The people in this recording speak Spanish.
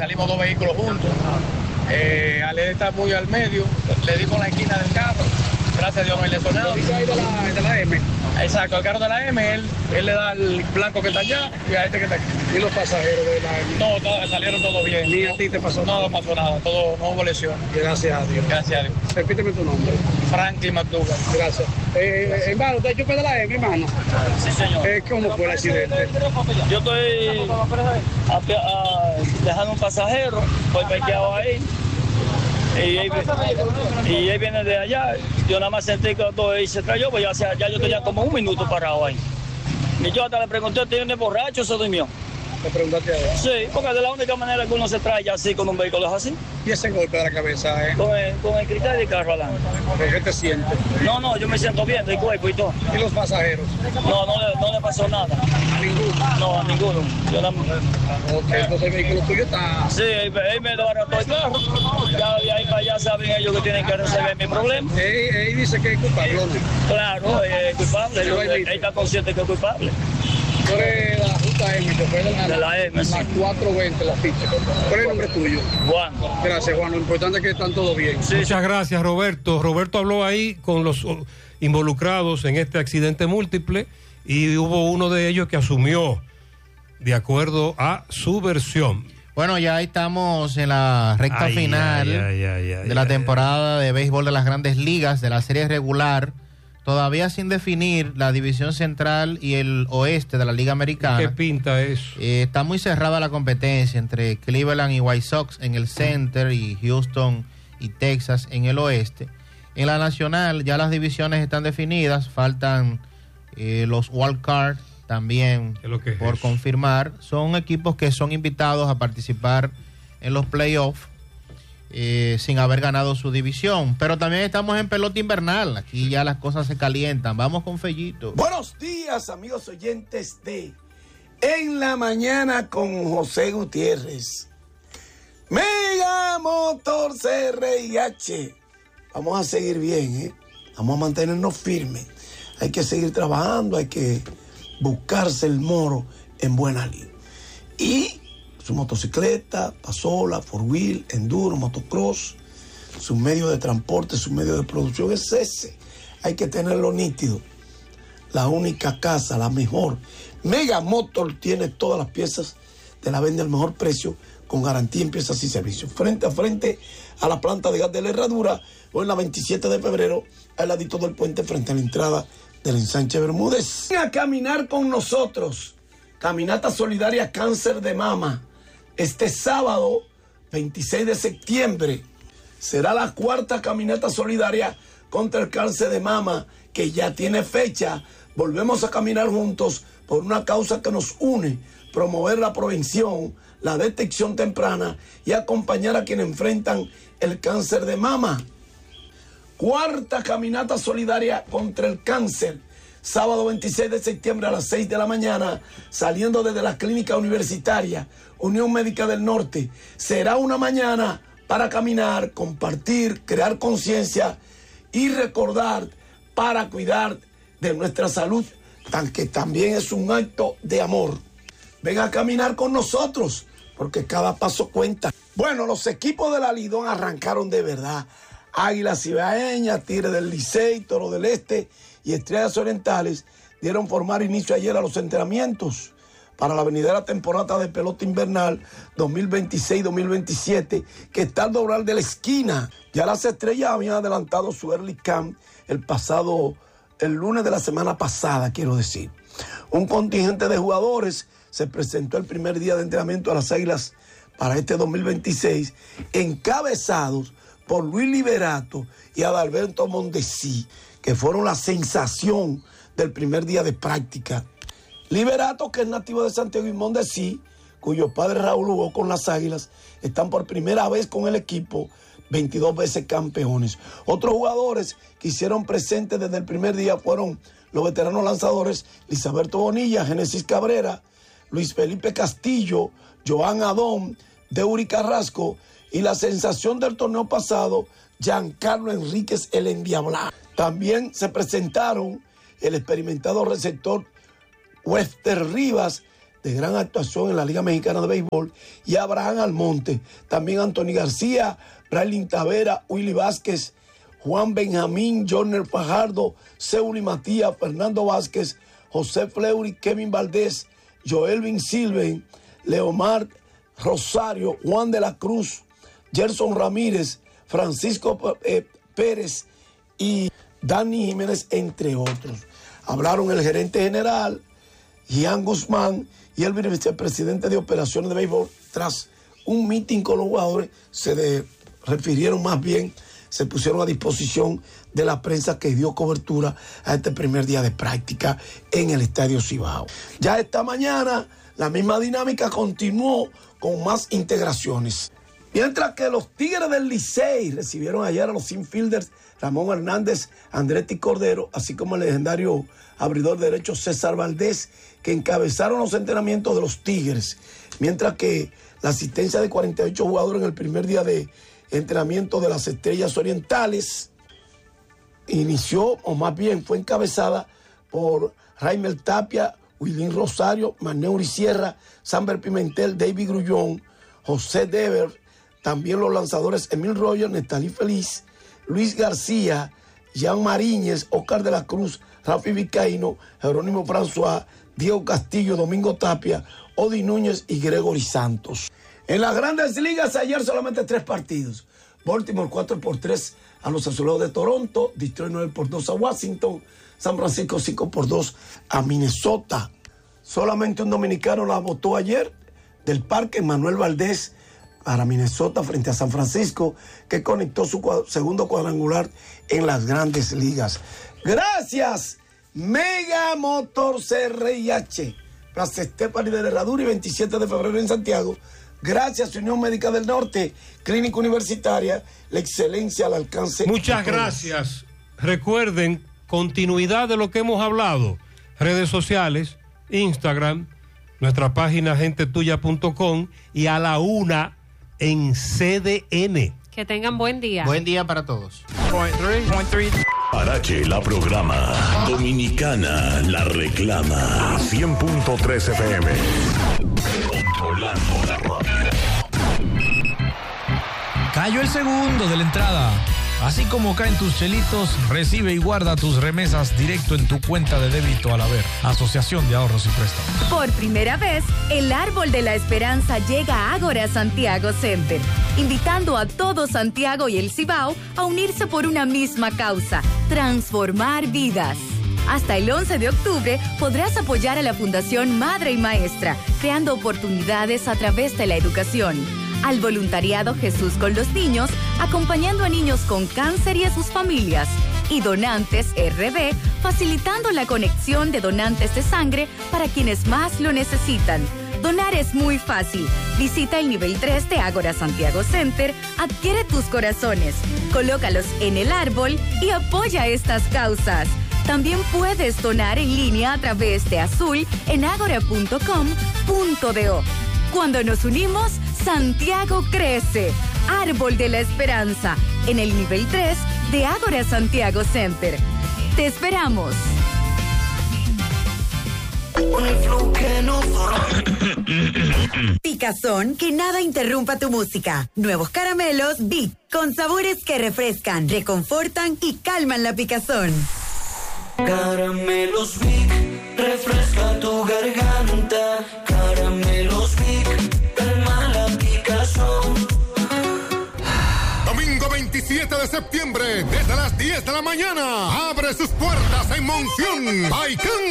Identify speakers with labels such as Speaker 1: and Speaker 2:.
Speaker 1: salimos 2 vehículos juntos. Ale está muy al medio, le di con la esquina del carro. Gracias a Dios no hay lesionado.
Speaker 2: De la M.
Speaker 1: Exacto, al carro de la M, él le da al blanco que está allá y a este que está aquí.
Speaker 2: ¿Y los pasajeros de la M?
Speaker 1: No, salieron todos bien.
Speaker 2: ¿Ni a ti te pasó nada?
Speaker 1: No pasó nada, todo, no hubo lesión.
Speaker 2: Gracias a Dios.
Speaker 1: Gracias a Dios.
Speaker 2: Repíteme tu nombre.
Speaker 1: Franklin McDougall.
Speaker 2: Gracias. Hermano, ¿usted chupé de la M, hermano?
Speaker 1: Sí, señor.
Speaker 2: ¿Cómo fue el accidente?
Speaker 1: Yo estoy dejando un pasajero, estoy parqueado ahí. Y él viene de allá. Yo nada más sentí que todo ahí se trayó, pues ya yo tenía como 1 minuto parado ahí. Y yo hasta le pregunté, ¿tiene borracho o se durmió?
Speaker 2: ¿Le preguntaste a él?
Speaker 1: Sí, porque de la única manera que uno se trae ya así con un vehículo es así.
Speaker 2: ¿Y ese golpe de la cabeza,
Speaker 1: Con el cristal del carro adelante.
Speaker 2: ¿Por qué te sientes?
Speaker 1: No, yo me siento bien del cuerpo y todo.
Speaker 2: ¿Y los pasajeros?
Speaker 1: No le pasó nada.
Speaker 2: ¿A ninguno?
Speaker 1: No, a ninguno.
Speaker 2: Ok, entonces el vehículo tuyo está...
Speaker 1: Sí, él me desbarató el carro. Ya de ahí para allá saben ellos que tienen que resolver mi problema.
Speaker 2: Él dice que es culpable, ¿no?
Speaker 1: Claro, es culpable. Él está consciente que es culpable.
Speaker 2: Tú eres de la ruta M, que fue
Speaker 1: de la M, sí.
Speaker 2: 420, la ficha. ¿Cuál es el nombre tuyo?
Speaker 1: Juan.
Speaker 2: Gracias, Juan. Lo importante es que están todos bien.
Speaker 3: Sí. Muchas gracias, Roberto. Roberto habló ahí con los involucrados en este accidente múltiple y hubo uno de ellos que asumió de acuerdo a su versión.
Speaker 4: Bueno, ya estamos en la recta final de la temporada de béisbol de las Grandes Ligas, de la serie regular. Todavía sin definir la división central y el oeste de la Liga Americana.
Speaker 3: ¿Qué pinta eso?
Speaker 4: Está muy cerrada la competencia entre Cleveland y White Sox en el center y Houston y Texas en el oeste. En la nacional ya las divisiones están definidas, faltan los wild card también por confirmar. Son equipos que son invitados a participar en los playoffs. Sin haber ganado su división, pero también estamos en pelota invernal, aquí ya las cosas se calientan. Vamos con Fellito.
Speaker 5: Buenos días, amigos oyentes de En la Mañana con José Gutiérrez. Mega Motor CRIH. Vamos a seguir bien, vamos a mantenernos firmes. Hay que seguir trabajando, hay que buscarse el moro en buena lid. Y su motocicleta, pasola, four wheel, enduro, motocross, su medio de transporte, su medio de producción es ese. Hay que tenerlo nítido. La única casa, la mejor. Mega Motor tiene todas las piezas, te la vende al mejor precio, con garantía en piezas y servicios. Frente a frente a la planta de gas de la Herradura, o en la 27 de febrero, al ladito del puente, frente a la entrada del ensanche Bermúdez. Ven a caminar con nosotros. Caminata Solidaria Cáncer de Mama. Este sábado, 26 de septiembre, será la 4ª caminata solidaria contra el cáncer de mama, que ya tiene fecha. Volvemos a caminar juntos por una causa que nos une, promover la prevención, la detección temprana y acompañar a quienes enfrentan el cáncer de mama. 4ª caminata solidaria contra el cáncer. Sábado 26 de septiembre a las 6 de la mañana, saliendo desde la Clínica Universitaria Unión Médica del Norte. Será una mañana para caminar, compartir, crear conciencia y recordar para cuidar de nuestra salud, que también es un acto de amor. Ven a caminar con nosotros, porque cada paso cuenta. Bueno, los equipos de la Lidón arrancaron de verdad. Águilas Ibaeñas, Tigres del Licey, Toro del Este y Estrellas Orientales dieron formar inicio ayer a los entrenamientos para la venidera temporada de pelota invernal 2026-2027, que está al doblar de la esquina. Ya las Estrellas habían adelantado su early camp el lunes de la semana pasada, quiero decir. Un contingente de jugadores se presentó el primer día de entrenamiento a las Águilas para este 2026, encabezados por Luis Liberato y Adalberto Mondesi, que fueron la sensación del primer día de práctica. Liberato, que es nativo de Santiago, y Mondesi, cuyo padre Raúl jugó con las Águilas, están por primera vez con el equipo, 22 veces campeones. Otros jugadores que hicieron presentes desde el primer día fueron los veteranos lanzadores Lisaberto Bonilla, Génesis Cabrera, Luis Felipe Castillo, Joan Adón, Deuri Carrasco y la sensación del torneo pasado, Giancarlo Enríquez, el Endiablado. También se presentaron el experimentado receptor Wester Rivas, de gran actuación en la Liga Mexicana de Béisbol, y Abraham Almonte. También Anthony García, Braylin Tavera, Willy Vázquez, Juan Benjamín, Jorner Fajardo, Seuli Matías, Fernando Vázquez, José Fleury, Kevin Valdés, Joelvin Silven, Leomar Rosario, Juan de la Cruz, Gerson Ramírez, Francisco Pérez y Dani Jiménez, entre otros. Hablaron el gerente general, Gian Guzmán, y el vicepresidente de operaciones de béisbol. Tras un meeting con los jugadores, se refirieron más bien, se pusieron a disposición de la prensa que dio cobertura a este primer día de práctica en el Estadio Cibao. Ya esta mañana la misma dinámica continuó con más integraciones. Mientras que los Tigres del Licey recibieron ayer a los infielders Ramón Hernández, Andretti Cordero, así como el legendario abridor derecho César Valdés, que encabezaron los entrenamientos de los Tigres. Mientras que la asistencia de 48 jugadores en el primer día de entrenamiento de las Estrellas Orientales inició, o más bien fue encabezada por Raimel Tapia, Wilín Rosario, Maneuri Sierra, Samber Pimentel, David Grullón, José Dever, también los lanzadores Emil Roger, Nestalí Feliz, Luis García, Jean Mariñez, Oscar de la Cruz, Rafi Vizcaíno, Jerónimo François, Diego Castillo, Domingo Tapia, Odi Núñez y Gregory Santos. En las Grandes Ligas ayer solamente 3 partidos. Baltimore 4-3 a los Azulejos de Toronto, Detroit 9-2 a Washington, San Francisco 5-2 a Minnesota. Solamente un dominicano la votó ayer del Parque, Manuel Valdés, para Minnesota frente a San Francisco, que conectó su segundo cuadrangular en las Grandes Ligas. Gracias, Mega Motors CRIH, Plaza Estefani de Herradura y 27 de febrero en Santiago. Gracias, Unión Médica del Norte, Clínica Universitaria, la excelencia al alcance.
Speaker 3: Muchas gracias. Recuerden, continuidad de lo que hemos hablado. Redes sociales, Instagram, nuestra página gentetuya.com y a la 1 en CDN.
Speaker 6: Que tengan buen día.
Speaker 4: Buen día para todos.
Speaker 7: Parache la programa. Dominicana la reclama. 100.3 FM. Controlando la radio.
Speaker 8: Cayó el segundo de la entrada. Así como caen tus chelitos, recibe y guarda tus remesas directo en tu cuenta de débito al haber. Asociación de Ahorros y Préstamos.
Speaker 9: Por primera vez, el Árbol de la Esperanza llega a Ágora Santiago Center, invitando a todo Santiago y el Cibao a unirse por una misma causa: transformar vidas. Hasta el 11 de octubre podrás apoyar a la Fundación Madre y Maestra, creando oportunidades a través de la educación. Al voluntariado Jesús con los Niños, acompañando a niños con cáncer y a sus familias. Y Donantes RD, facilitando la conexión de donantes de sangre para quienes más lo necesitan. Donar es muy fácil. Visita el nivel 3 de Ágora Santiago Center, adquiere tus corazones, colócalos en el árbol y apoya estas causas. También puedes donar en línea a través de Azul en agora.com.do. Cuando nos unimos, Santiago crece. Árbol de la Esperanza, en el nivel 3 de Ágora Santiago Center. Te esperamos.
Speaker 10: Picazón, que nada interrumpa tu música. Nuevos caramelos Vic, con sabores que refrescan, reconfortan y calman la picazón.
Speaker 11: Caramelos Vic, refresca tu garganta. Caramelos Vic, calma la picazón.
Speaker 12: Domingo 27 de septiembre, desde las 10 de la mañana, abre sus puertas en Monción. Baikán